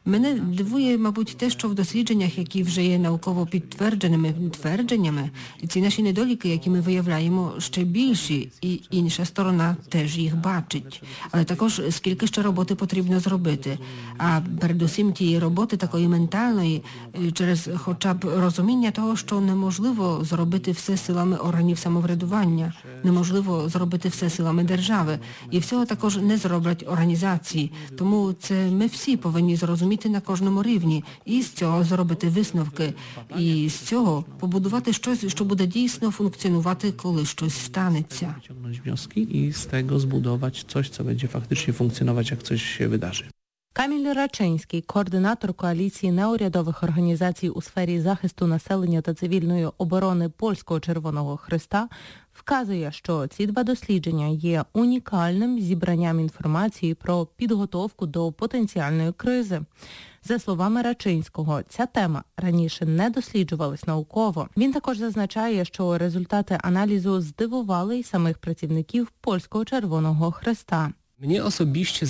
Мене дивує, мабуть, те, що в дослідженнях, які вже є науково підтвердженими твердженнями, ці наші недоліки, які ми виявляємо, ще більші, і інша сторона теж їх бачить. Але також скільки ще роботи потрібно зробити. А передусім тієї роботи такої ментальної, через хоча б розуміння того, що неможливо зробити все силами органів самоврядування, неможливо зробити все силами держави. І всього також не зроблять організації. Тому це ми всі повинні зрозуміти на кожному рівні і з цього зробити висновки. І з цього побудувати щось, що буде дійсно функціонувати, коли щось станеться. Wyciągnąć wnioski i z tego zbudować coś, co będzie faktycznie funkcjonować, jak coś się wydarzy. Каміль Рачинський, координатор коаліції неурядових організацій у сфері захисту населення та цивільної оборони Польського Червоного Хреста, вказує, що ці два дослідження є унікальним зібранням інформації про підготовку до потенціальної кризи. За словами Рачинського, ця тема раніше не досліджувалась науково. Він також зазначає, що результати аналізу здивували й самих працівників Польського Червоного Хреста. Mnie osobiście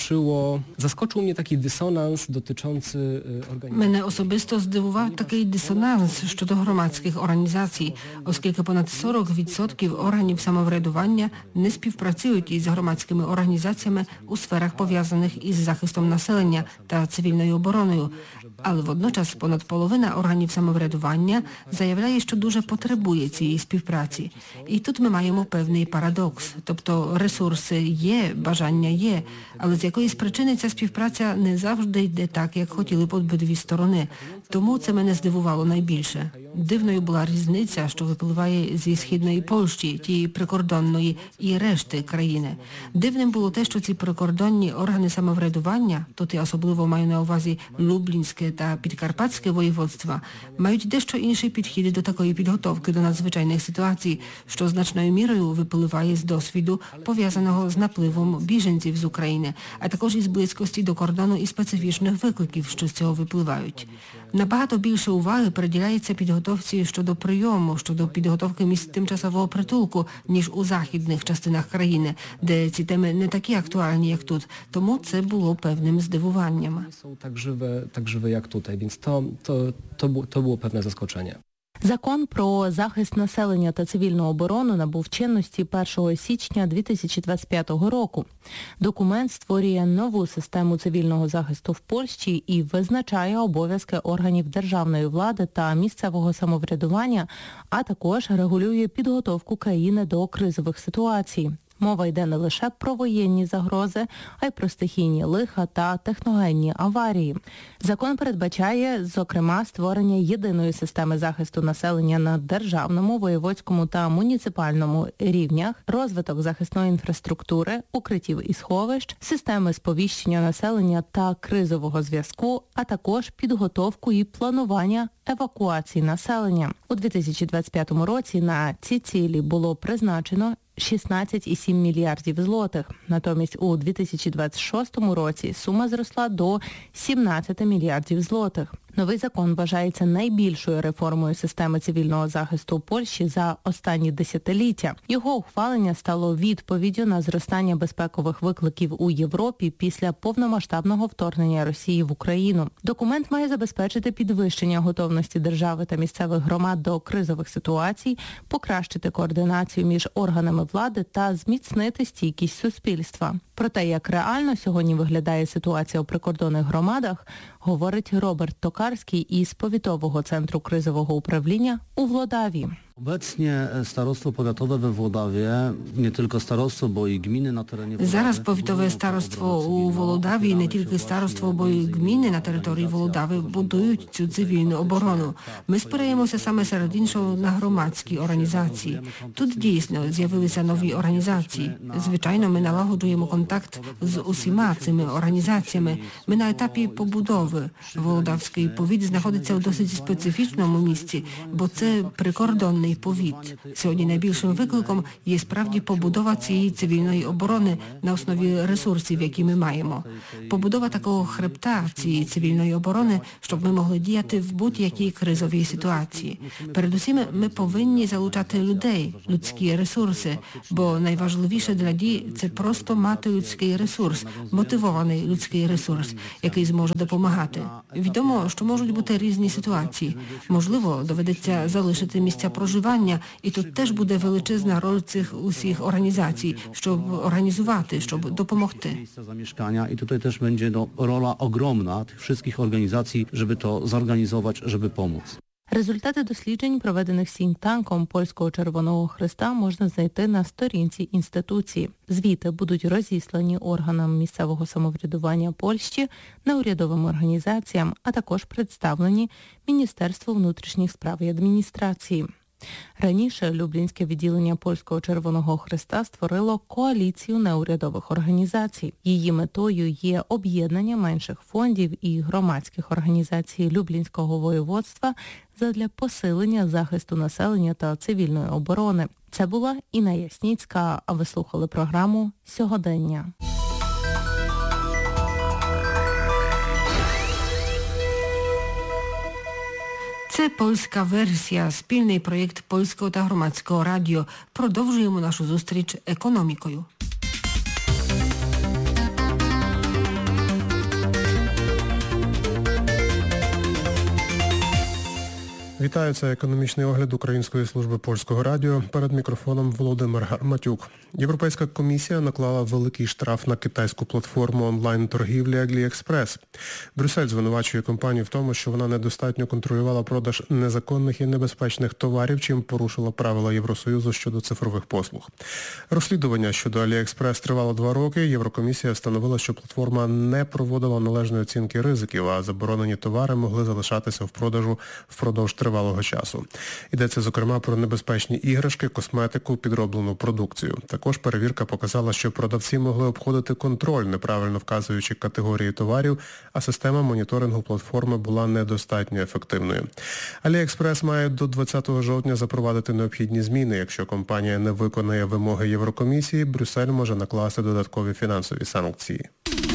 zaskoczył mnie taki dysonans dotyczący organizacji. Мене особисто здивував такий дисонанс щодо громадських організацій, оскільки понад 40% органів самоврядування не співпрацюють із громадськими організаціями у сферах, пов'язаних із захистом населення та цивільною обороною. Але водночас понад половина органів самоврядування заявляє, що дуже потребує цієї співпраці. І тут ми маємо певний парадокс. Тобто ресурси є, бажання є, але з якоїсь причини ця співпраця не завжди йде так, як хотіли б обидві сторони. Тому це мене здивувало найбільше. Дивною була різниця, що випливає зі Східної Польщі, тієї прикордонної, і решти країни. Дивним було те, що ці прикордонні органи самоврядування, тут я особливо маю на увазі Люблінське та Підкарпатське воєводства, мають дещо інший підхід до такої підготовки до надзвичайних ситуацій, що значною мірою випливає з досвіду, пов'язаного з напливом біженців з України, а також із близькості до кордону і специфічних викликів, що з цього випливають. Набагато більше уваги приділяється підготовці щодо прийому, щодо підготовки місць тимчасового притулку, ніж у західних частинах країни, де ці теми не такі актуальні, як тут. Тому це було певним здивуванням. Są tak żywe jak tutaj, więc to było pewne zaskoczenie. Закон про захист населення та цивільну оборону набув чинності 1 січня 2025 року. Документ створює нову систему цивільного захисту в Польщі і визначає обов'язки органів державної влади та місцевого самоврядування, а також регулює підготовку країни до кризових ситуацій. Мова йде не лише про воєнні загрози, а й про стихійні лиха та техногенні аварії. Закон передбачає, зокрема, створення єдиної системи захисту населення на державному, воєводському та муніципальному рівнях, розвиток захисної інфраструктури, укриттів і сховищ, системи сповіщення населення та кризового зв'язку, а також підготовку і планування евакуації населення. У 2025 році на ці цілі було призначено 16,7 мільярдів злотих. Натомість у 2026 році сума зросла до 17 мільярдів злотих. Новий закон вважається найбільшою реформою системи цивільного захисту Польщі за останні десятиліття. Його ухвалення стало відповіддю на зростання безпекових викликів у Європі після повномасштабного вторгнення Росії в Україну. Документ має забезпечити підвищення готовності держави та місцевих громад до кризових ситуацій, покращити координацію між органами влади та зміцнити стійкість суспільства. Про те, як реально сьогодні виглядає ситуація у прикордонних громадах, говорить Роберт Токарський із Повітового центру кризового управління у Włodawii. Obecnie starostwo powiatowe we Włodawie, nie tylko starostwo, bo i gminy na terenie Włodawy. Зараз повітове староство у Володаві, не тільки староство, бо й гміни на території Володави будують цю цивільну оборону. Ми спираємося саме серед іншого на громадські організації. Тут дійсно з'явилися нові організації. Звичайно, ми налагоджуємо контакт з усіма цими організаціями. Ми на етапі побудови. Володавський повіт знаходиться у досить специфічному місці, бо це прикордонний цивільний повіт. Сьогодні найбільшим викликом є справді побудова цієї цивільної оборони на основі ресурсів, які ми маємо. Побудова такого хребта цієї цивільної оборони, щоб ми могли діяти в будь-якій кризовій ситуації. Передусім, ми повинні залучати людей, людські ресурси, бо найважливіше для дій – це просто мати людський ресурс, мотивований людський ресурс, який зможе допомагати. Відомо, що можуть бути різні ситуації. Можливо, доведеться залишити місця проживання, і тут теж буде величезна роль цих усіх організацій, щоб організувати, щоб допомогти. Miejsca zamieszkania i tutaj też będzie rola ogromna tych wszystkich organizacji, żeby to zorganizować, żeby pomóc. Результати досліджень, проведених сінь-танком Польського Червоного Хреста, можна знайти на сторінці інституції. Звіти будуть розіслані органам місцевого самоврядування Польщі, неурядовим організаціям, а також представлені Міністерству внутрішніх справ і адміністрації. Раніше Люблінське відділення Польського Червоного Хреста створило коаліцію неурядових організацій. Її метою є об'єднання менших фондів і громадських організацій Люблінського воєводства задля посилення захисту населення та цивільної оборони. Це була Інна Ясніцька, а ви слухали програму «Сьогодення». Це польська версія, спільний проєкт Польського та Громадського радіо. Продовжуємо нашу зустріч економікою. Вітаю, це економічний огляд Української служби Польського радіо. Перед мікрофоном Володимир Гарматюк. Європейська комісія наклала великий штраф на китайську платформу онлайн-торгівлі AliExpress. Брюссель звинувачує компанію в тому, що вона недостатньо контролювала продаж незаконних і небезпечних товарів, чим порушила правила Євросоюзу щодо цифрових послуг. Розслідування щодо AliExpress тривало 2 роки. Єврокомісія встановила, що платформа не проводила належної оцінки ризиків, а заборонені товари могли залишатися в продажу впродовж тривалого часу. Йдеться, зокрема, про небезпечні іграшки, косметику, підроблену продукцію. Також перевірка показала, що продавці могли обходити контроль, неправильно вказуючи категорії товарів, а система моніторингу платформи була недостатньо ефективною. AliExpress має до 20 жовтня запровадити необхідні зміни. Якщо компанія не виконає вимоги Єврокомісії, Брюссель може накласти додаткові фінансові санкції.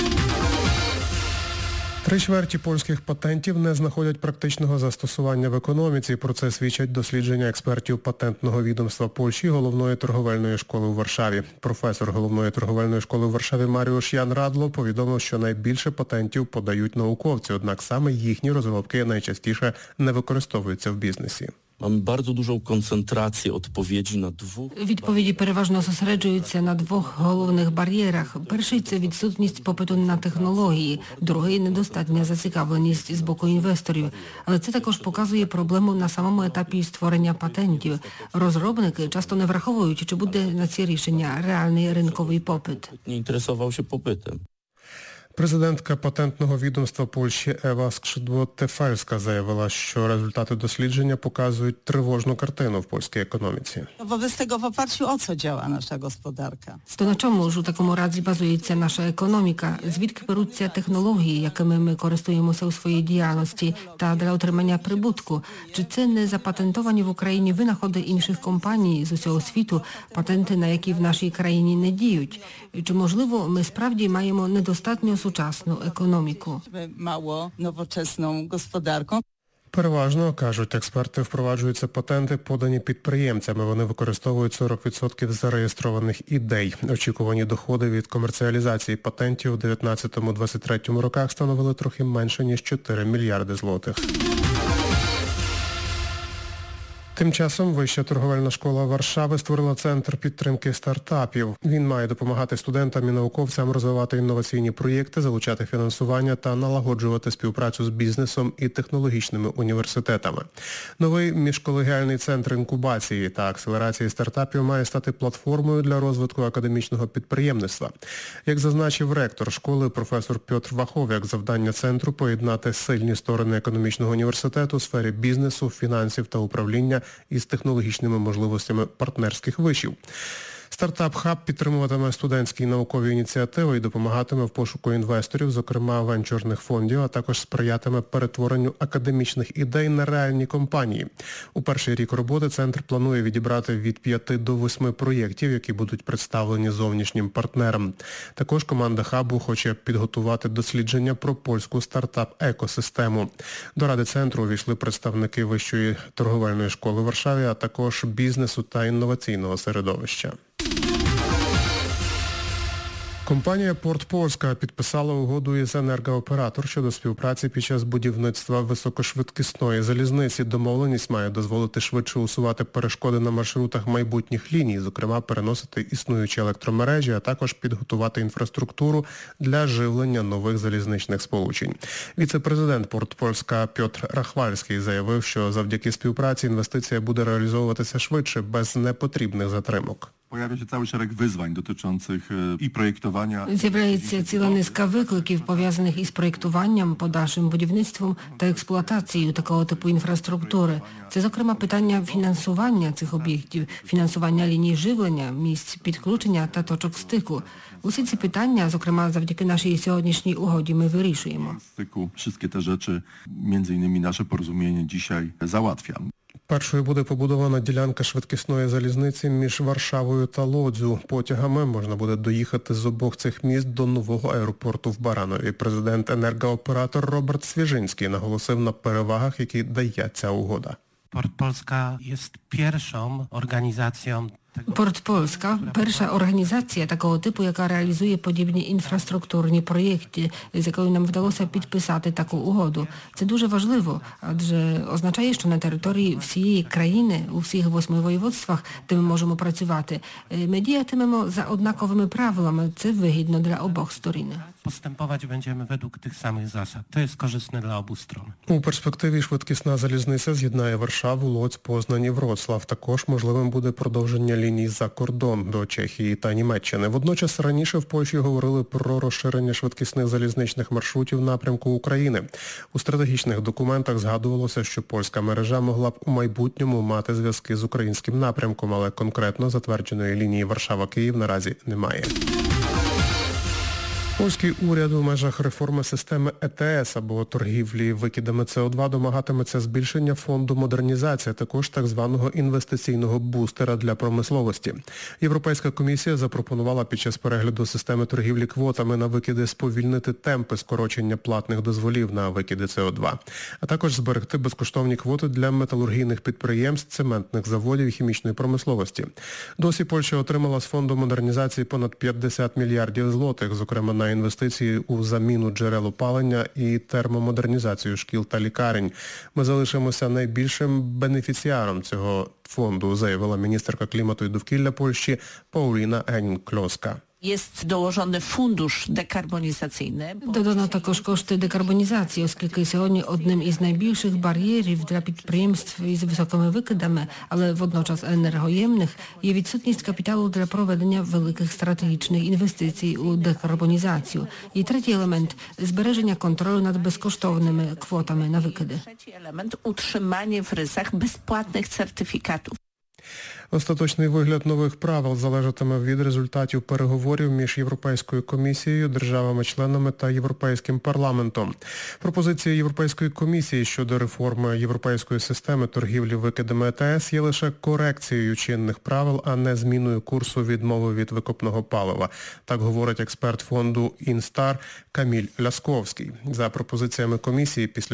3/4 польських патентів не знаходять практичного застосування в економіці. Про це свідчать дослідження експертів патентного відомства Польщі Головної торговельної школи у Варшаві. Професор Головної торговельної школи у Варшаві Маріуш Ян Радло повідомив, що найбільше патентів подають науковці, однак саме їхні розробки найчастіше не використовуються в бізнесі. Mamy bardzo dużą koncentrację odpowiedzi na dwóch. Відповіді переважно зосереджуються на 2 головних бар'єрах. Перший – це відсутність попиту на технології, другий – недостатня зацікавленість з боку інвесторів. Але це також показує проблему на самому етапі створення патентів. Розробники часто не враховують, чи буде на ці рішення реальний ринковий попит. Nie interesował się popytem. Президентка патентного відомства Польщі Ева Skrzydło-Tefalska заявила, що результати дослідження показують тривожну картину в польській економіці. Wobec tego w oparciu o co działa nasza gospodarka? То на чому ж у такому разі базується наша економіка? Звідки беруться технології, якими ми користуємося у своїй діяльності та для отримання прибутку? Чи це не запатентовані в Україні винаходи інших компаній з усього світу, патенти на які в нашій країні не діють? Чи, можливо, ми справді маємо недостатньо сучасну економіку? Mało nowoczesną gospodarką. Переважно, кажуть експерти, впроваджуються патенти, подані підприємцями. Вони використовують 40% зареєстрованих ідей. Очікувані доходи від комерціалізації патентів у 19-23 роках становили трохи менше, ніж 4 мільярди злотих. Тим часом Вища торговельна школа Варшави створила центр підтримки стартапів. Він має допомагати студентам і науковцям розвивати інноваційні проєкти, залучати фінансування та налагоджувати співпрацю з бізнесом і технологічними університетами. Новий міжколегіальний центр інкубації та акселерації стартапів має стати платформою для розвитку академічного підприємництва. Як зазначив ректор школи професор Пьотр Ваховяк, завдання центру – поєднати сильні сторони економічного університету у сфері бізнесу, фінансів та управління із технологічними можливостями партнерських вишів. Стартап Хаб підтримуватиме студентські і наукові ініціативи і допомагатиме в пошуку інвесторів, зокрема венчурних фондів, а також сприятиме перетворенню академічних ідей на реальні компанії. У перший рік роботи центр планує відібрати від 5 до 8 проєктів, які будуть представлені зовнішнім партнерам. Також команда Хабу хоче підготувати дослідження про польську стартап-екосистему. До ради центру увійшли представники Вищої торговельної школи в Варшаві, а також бізнесу та інноваційного середовища. Компанія «Порт Польська» підписала угоду із «Енергооператор» щодо співпраці під час будівництва високошвидкісної залізниці. Домовленість має дозволити швидше усувати перешкоди на маршрутах майбутніх ліній, зокрема переносити існуючі електромережі, а також підготувати інфраструктуру для живлення нових залізничних сполучень. Віце-президент «Порт Польська» Пьотр Рахвальський заявив, що завдяки співпраці інвестиція буде реалізовуватися швидше, без непотрібних затримок. Pojawia się cały szereg wyzwań dotyczących i projektowania. З'являється ціла низка викликів, пов'язаних із проєктуванням, подальшим будівництвом та експлуатацією такого типу інфраструктури. Це, зокрема, питання фінансування цих об'єктів, фінансування ліній живлення, місць підключення та точок стику. Усі ці питання, зокрема, завдяки нашій сьогоднішній угоді, ми вирішуємо. Wszystkie te rzeczy, między innymi nasze porozumienie dzisiaj załatwia. Першою буде побудована ділянка швидкісної залізниці між Варшавою та Лодзю. Потягами можна буде доїхати з обох цих міст до нового аеропорту в Баранові. Президент «Енергооператор» Роберт Свіжинський наголосив на перевагах, які дає ця угода. Port Polska jest pierwszą organizacją. «Порт Польська» – перша організація такого типу, яка реалізує подібні інфраструктурні проєкти, з якою нам вдалося підписати таку угоду. Це дуже важливо, адже означає, що на території всієї країни, у всіх 8 воєводствах, де ми можемо працювати, ми діятимемо за однаковими правилами. Це вигідно для обох сторін. Postępować będziemy według tych samych zasad. To jest korzystne dla obu stron. У перспективі швидкісна залізниця з'єднає Варшаву, Лодзь, Познань і Вроцлав. Також можливим буде продовження ліній за кордон до Чехії та Німеччини. Водночас раніше в Польщі говорили про розширення швидкісних залізничних маршрутів напрямку України. У стратегічних документах згадувалося, що польська мережа могла б у майбутньому мати зв'язки з українським напрямком, але конкретно затвердженої лінії Варшава-Київ наразі немає. Польський уряд у межах реформи системи ЕТС або торгівлі викидами СО2 домагатиметься збільшення фонду модернізації, також так званого інвестиційного бустера для промисловості. Європейська комісія запропонувала під час перегляду системи торгівлі квотами на викиди сповільнити темпи скорочення платних дозволів на викиди СО2, а також зберегти безкоштовні квоти для металургійних підприємств, цементних заводів і хімічної промисловості. Досі Польща отримала з фонду модернізації понад 50 мільярдів злотих, зокрема на інвестиції у заміну джерел опалення і термомодернізацію шкіл та лікарень. Ми залишимося найбільшим бенефіціаром цього фонду, заявила міністерка клімату і довкілля Польщі Paulina Henning-Kloska. Jest dołożony fundusz dekarbonizacyjny. Додано також кошти декарбонізації, оскільки сьогодні одним із найбільших бар'єрів для підприємств із високими викидами, але водночас енергоємних, є відсутність капіталу для проведення великих стратегічних інвестицій у декарбонізацію. І третій елемент – збереження контролю над безкоштовними квотами на викиди. Trzeci element – utrzymanie w rysach bezpłatnych certyfikatów. Остаточний вигляд нових правил залежатиме від результатів переговорів між Європейською комісією, державами-членами та Європейським парламентом. Пропозиція Європейської комісії щодо реформи європейської системи торгівлі викидами ЕТС є лише корекцією чинних правил, а не зміною курсу відмови від викопного палива. Так говорить експерт фонду «Інстар» Каміль Лясковський. За пропозиціями комісії, після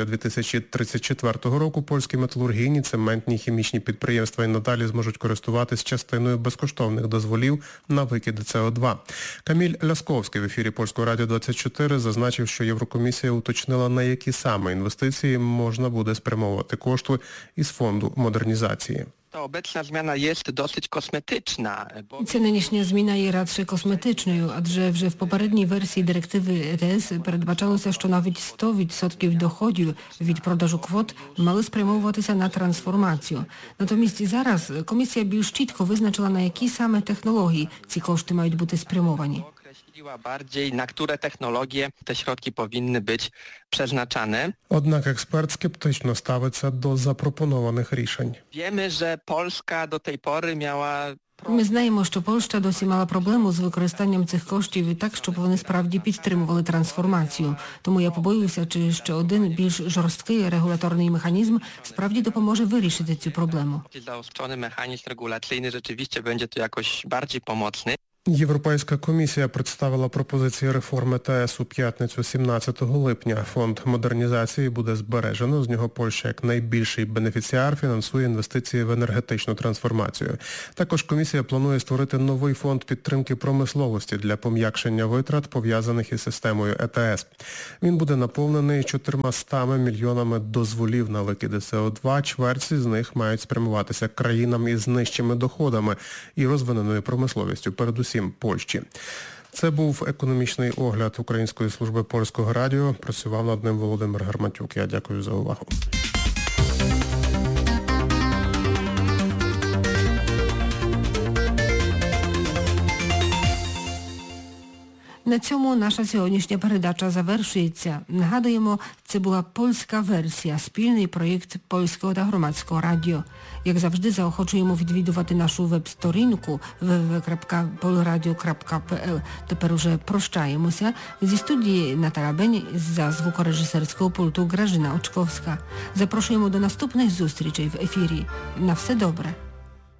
2034 року польські металургійні, цементні і хімічні підприємства і надалі зможуть користуватися частиною безкоштовних дозволів на викиди СО2. Каміль Лясковський в ефірі Польського радіо 24 зазначив, що Єврокомісія уточнила, на які саме інвестиції можна буде спрямовувати кошти із фонду модернізації. Obecna zmiana jest dosyć kosmetyczna. Ця нинішня зміна є радше косметичною, адже вже в попередній версії директиви ЕТС передбачалося, що навіть 100% доходів від продажу квот мали спрямовуватися на трансформацію. Натомість зараз комісія більш чітко визначила, на які саме технології ці кошти мають бути спрямовані. Bardziej, na które technologie te środki powinny być przeznaczane. Однак експерт скептично ставиться до запропонованих рішень. Wiemy, że Polska do tej pory miała Ми знаємо, що Польща досі мала проблему з використанням цих коштів і так, щоб вони справді підтримували трансформацію. Тому я побоююся, чи ще один більш жорсткий регуляторний механізм справді допоможе вирішити цю проблему. Zaostrzony mechanizm regulacyjny rzeczywiście będzie tu jakoś bardziej pomocny. Європейська комісія представила пропозиції реформи ТС у п'ятницю 17 липня. Фонд модернізації буде збережено. З нього Польща як найбільший бенефіціар фінансує інвестиції в енергетичну трансформацію. Також комісія планує створити новий фонд підтримки промисловості для пом'якшення витрат, пов'язаних із системою ЕТС. Він буде наповнений 400 мільйонами дозволів на викиди СО2. Чверть з них мають спрямуватися країнам із нижчими доходами і розвиненою промисловістю, передусім Польщі. Це був економічний огляд Української служби Польського радіо. Працював над ним Володимир Гарматюк. Я дякую за увагу. На цьому наша сьогоднішня передача завершується. Нагадуємо, це була польська версія, спільний проєкт Польського та Громадського радіо. Як завжди, заохочуємо відвідувати нашу веб-сторінку www.polradio.pl. Тепер уже прощаємося. Зі студії Наталя Бень, за звукорежисерського пульту Grażyna Oczkowska. Запрошуємо до наступних зустрічей в ефірі. На все добре.